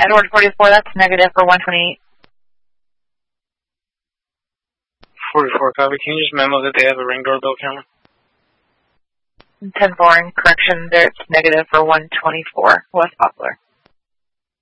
Edward 44, that's negative for 128. 44, copy. Can you just memo that they have a Ring doorbell camera? 10-4, correction, there it's negative for 124, West Poplar.